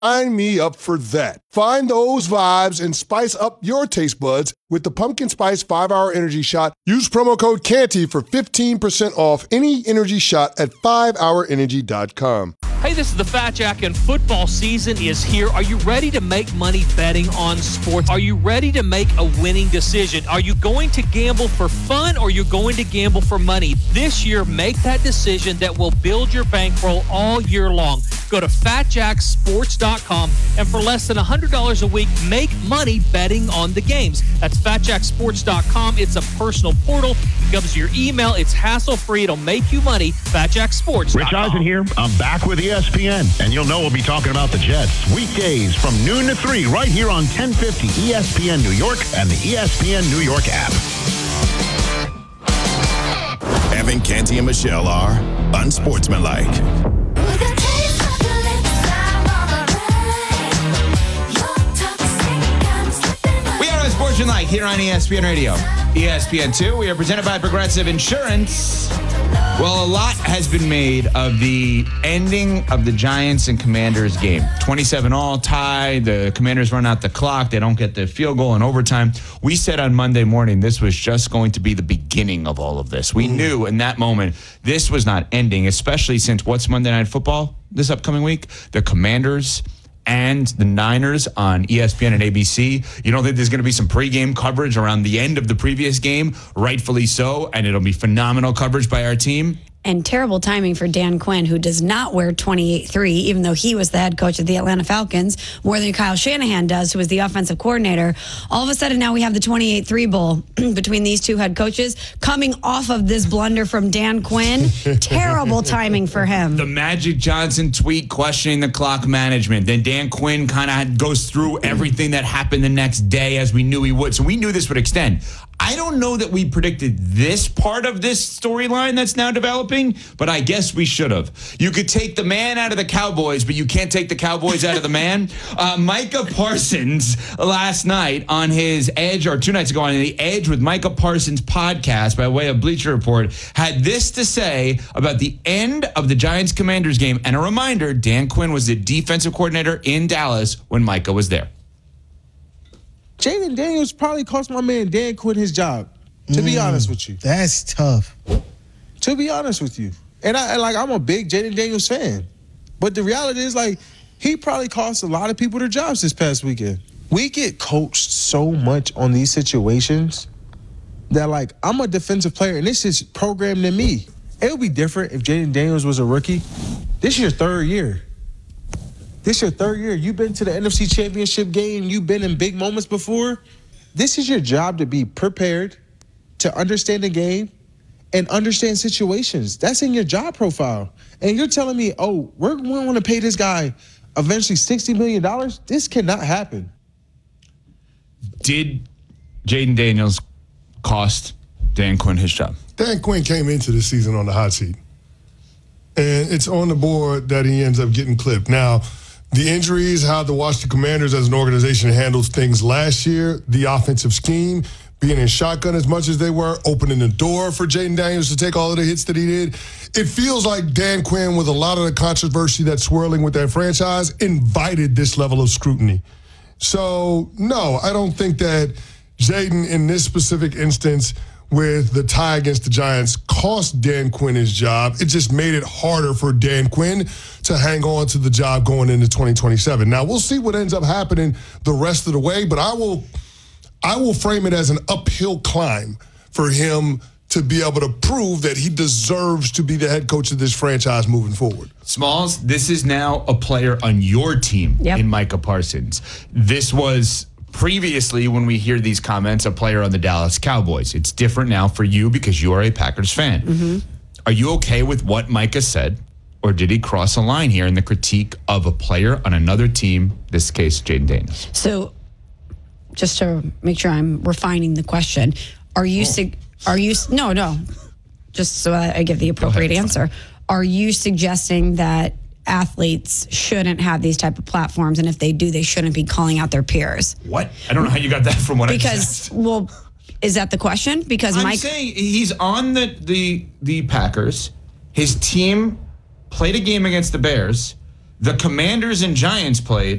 Sign me up for that. Find those vibes and spice up your taste buds with the Pumpkin Spice 5-Hour Energy Shot. Use promo code CANTY for 15% off any energy shot at 5hourenergy.com. Hey, this is the Fat Jack, and football season is here. Are you ready to make money betting on sports? Are you ready to make a winning decision? Are you going to gamble for fun, or are you going to gamble for money? This year, make that decision that will build your bankroll all year long. Go to FatJackSports.com, and for less than $100 a week, make money betting on the games. That's FatJackSports.com. It's a personal portal. It comes to your email. It's hassle-free. It'll make you money. FatJackSports.com. Rich Eisen here. I'm back with ESPN, and you'll know we'll be talking about the Jets weekdays from noon to 3 right here on 1050 ESPN New York and the ESPN New York app. Evan, Canty, and Michelle are unsportsmanlike. Unsportsmanlike here on ESPN Radio. ESPN2, we are presented by Progressive Insurance. Well, a lot has been made of the ending of the Giants and Commanders game. 27-all tie. The Commanders run out the clock. They don't get the field goal in overtime. We said on Monday morning this was just going to be the beginning of all of this. We knew in that moment this was not ending, especially since what's Monday Night Football this upcoming week? The Commanders and the Niners on ESPN and ABC. You don't think there's going to be some pregame coverage around the end of the previous game? Rightfully so, and it'll be phenomenal coverage by our team. And terrible timing for Dan Quinn, who does not wear 28-3, even though he was the head coach of the Atlanta Falcons, more than Kyle Shanahan does, who was the offensive coordinator. All of a sudden, now we have the 28-3 bowl between these two head coaches coming off of this blunder from Dan Quinn. Terrible timing for him. The Magic Johnson tweet questioning the clock management. Then Dan Quinn kind of goes through everything that happened the next day, as we knew he would. So we knew this would extend. I don't know that we predicted this part of this storyline that's now developing, but I guess we should have. You could take the man out of the Cowboys, but you can't take the Cowboys out of the man. Micah Parsons last night on his Edge, or 2 nights ago on the Edge with Micah Parsons podcast by way of Bleacher Report, had this to say about the end of the Giants-Commanders game. And a reminder, Dan Quinn was the defensive coordinator in Dallas when Micah was there. Jaden Daniels probably cost my man Dan Quinn his job, to be honest with you. That's tough. To be honest with you. And I'm a big Jaden Daniels fan. But the reality is, he probably cost a lot of people their jobs this past weekend. We get coached so much on these situations that, I'm a defensive player, and this is programmed in me. It would be different if Jaden Daniels was a rookie. This is your third year. You've been to the NFC Championship game. You've been in big moments before. This is your job to be prepared, to understand the game, and understand situations. That's in your job profile. And you're telling me, we're going to pay this guy eventually $60 million? This cannot happen. Did Jaden Daniels cost Dan Quinn his job? Dan Quinn came into the season on the hot seat. And it's on the board that he ends up getting clipped. Now, the injuries, how the Washington Commanders as an organization handles things last year, the offensive scheme, being in shotgun as much as they were, opening the door for Jaden Daniels to take all of the hits that he did. It feels like Dan Quinn, with a lot of the controversy that's swirling with that franchise, invited this level of scrutiny. So, no, I don't think that Jaden, in this specific instance, with the tie against the Giants, cost Dan Quinn his job. It just made it harder for Dan Quinn to hang on to the job going into 2027. Now, we'll see what ends up happening the rest of the way, but I will frame it as an uphill climb for him to be able to prove that he deserves to be the head coach of this franchise moving forward. Smalls, this is now a player on your team in Micah Parsons. This was previously, when we hear these comments, a player on the Dallas Cowboys. It's different now for you because you are a Packers fan. Mm-hmm. Are you okay with what Micah said, or did he cross a line here in the critique of a player on another team, this case, Jaden Daniels? So, just to make sure I'm refining the question, no, just so I give the appropriate answer. Are you suggesting that athletes shouldn't have these type of platforms, and if they do, they shouldn't be calling out their peers? What? I don't know how you got that from what I said. Well, is that the question? Because I'm saying he's on the Packers. His team played a game against the Bears. The Commanders and Giants played.